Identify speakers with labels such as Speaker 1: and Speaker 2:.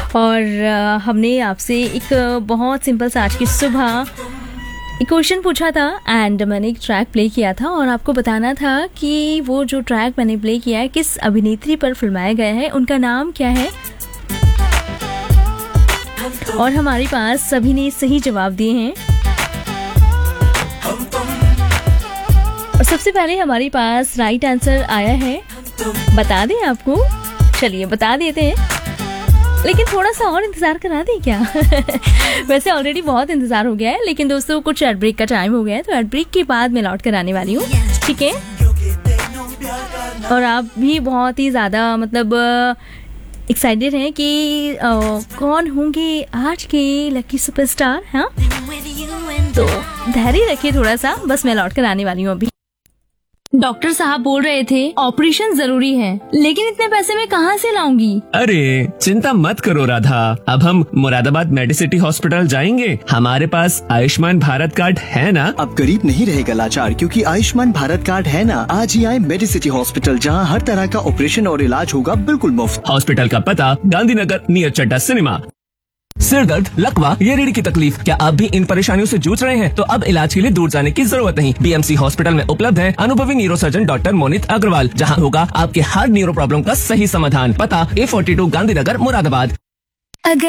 Speaker 1: और हमने आपसे एक बहुत सिंपल सा आज की सुबह एक क्वेश्चन पूछा था एंड मैंने एक ट्रैक प्ले किया था और आपको बताना था कि वो जो ट्रैक मैंने प्ले किया है किस अभिनेत्री पर फिल्माया गया है, उनका नाम क्या है। और हमारे पास सभी ने सही जवाब दिए हैं। और सबसे पहले हमारे पास राइट आंसर आया है, बता दें आपको, चलिए बता देते हैं, लेकिन थोड़ा सा और इंतजार करा दें क्या। वैसे ऑलरेडी बहुत इंतजार हो गया है, लेकिन दोस्तों कुछ एड ब्रेक का टाइम हो गया है, तो एड ब्रेक के बाद मैं लौट कर आने वाली हूँ, ठीक है। और आप भी बहुत ही ज़्यादा मतलब एक्साइटेड हैं कि कौन होंगे आज के लकी सुपरस्टार, हाँ। तो धैर्य रखिए थोड़ा सा, बस मैं लौट कर आने वाली हूँ अभी। डॉक्टर साहब बोल रहे थे ऑपरेशन जरूरी है, लेकिन इतने पैसे मैं कहाँ से लाऊंगी।
Speaker 2: अरे चिंता मत करो राधा, अब हम मुरादाबाद मेडिसिटी हॉस्पिटल जाएंगे। हमारे पास आयुष्मान भारत कार्ड है ना।
Speaker 3: अब गरीब नहीं रहेगा लाचार, क्योंकि आयुष्मान भारत कार्ड है ना। आज ही आए मेडिसिटी हॉस्पिटल, जहां हर तरह का ऑपरेशन और इलाज होगा बिल्कुल मुफ्त।
Speaker 2: हॉस्पिटल का पता गांधीनगर नियर चड्डा सिनेमा। सिर दर्द, लकवा या रीढ़ की तकलीफ, क्या आप भी इन परेशानियों से जूझ रहे हैं? तो अब इलाज के लिए दूर जाने की जरूरत नहीं। बीएमसी हॉस्पिटल में उपलब्ध है अनुभवी न्यूरोसर्जन डॉक्टर मोनित अग्रवाल, जहां होगा आपके हर न्यूरो प्रॉब्लम का सही समाधान। पता A42 गांधीनगर मुरादाबाद।